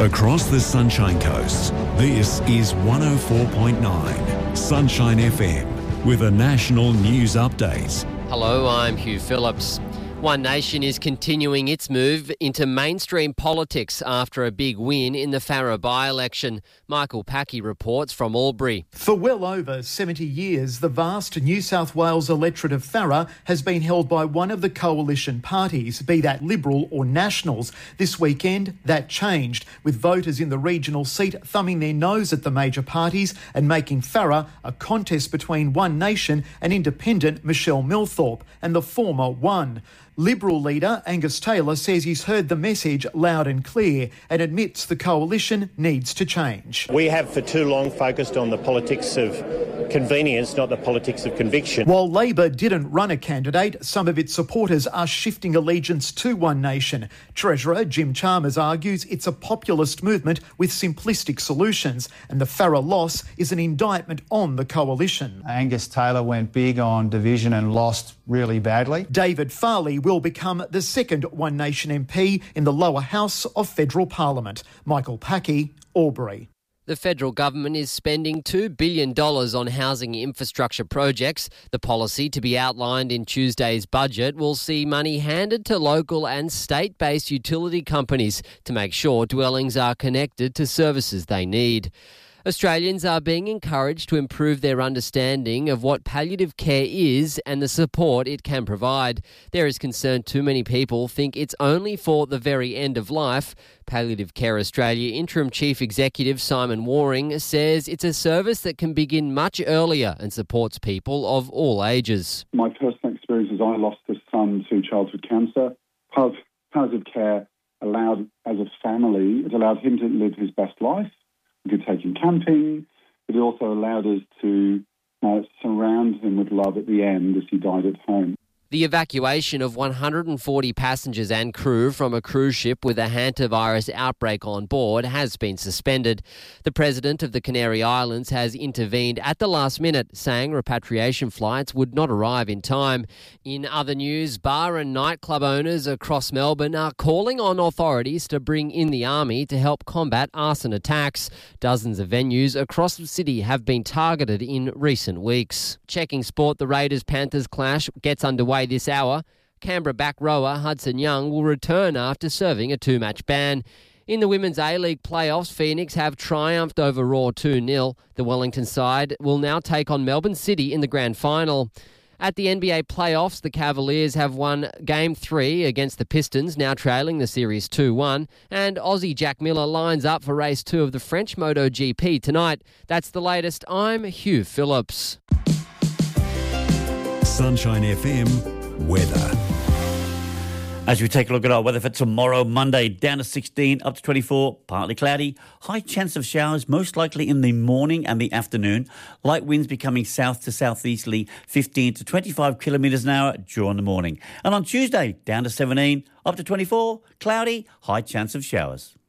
Across the Sunshine Coast, this is 104.9 Sunshine FM with a national news update. Hello, I'm Hugh Phillips. One Nation is continuing its move into mainstream politics after a big win in the Farrer by-election. Michael Packey reports from Albury. For well over 70 years, the vast New South Wales electorate of Farrer has been held by one of the coalition parties, be that Liberal or Nationals. This weekend, that changed, with voters in the regional seat thumbing their nose at the major parties and making Farrer a contest between One Nation and independent Michelle Milthorpe, and the former won. Liberal leader Angus Taylor says he's heard the message loud and clear and admits the coalition needs to change. We have for too long focused on the politics of convenience, not the politics of conviction. While Labor didn't run a candidate, some of its supporters are shifting allegiance to One Nation. Treasurer Jim Chalmers argues it's a populist movement with simplistic solutions, and the Farrer loss is an indictment on the coalition. Angus Taylor went big on division and lost really badly. David Farley will become the second One Nation MP in the lower house of federal parliament. Michael Packey, Albury. The federal government is spending $2 billion on housing infrastructure projects. The policy, to be outlined in Tuesday's budget, will see money handed to local and state-based utility companies to make sure dwellings are connected to services they need. Australians are being encouraged to improve their understanding of what palliative care is and the support it can provide. There is concern too many people think it's only for the very end of life. Palliative Care Australia Interim Chief Executive Simon Waring says it's a service that can begin much earlier and supports people of all ages. My personal experience is I lost a son to childhood cancer. Palliative care allowed, as a family, it allowed him to live his best life. We could take him camping, but it also allowed us to surround him with love at the end as he died at home. The evacuation of 140 passengers and crew from a cruise ship with a hantavirus outbreak on board has been suspended. The President of the Canary Islands has intervened at the last minute, saying repatriation flights would not arrive in time. In other news, bar and nightclub owners across Melbourne are calling on authorities to bring in the army to help combat arson attacks. Dozens of venues across the city have been targeted in recent weeks. Checking sport, the Raiders-Panthers clash gets underway this hour. Canberra back rower Hudson Young will return after serving a two-match ban. In the Women's A-League playoffs, Phoenix have triumphed over Raw 2-0. The Wellington side will now take on Melbourne City in the grand final. At the NBA playoffs, the Cavaliers have won Game 3 against the Pistons, now trailing the series 2-1. And Aussie Jack Miller lines up for race 2 of the French MotoGP tonight. That's the latest. I'm Hugh Phillips. Sunshine FM weather. As we take a look at our weather for tomorrow, Monday, down to 16, up to 24, partly cloudy. High chance of showers, most likely in the morning and the afternoon. Light winds becoming south to southeasterly, 15 to 25 kilometres an hour during the morning. And on Tuesday, down to 17, up to 24, cloudy, high chance of showers.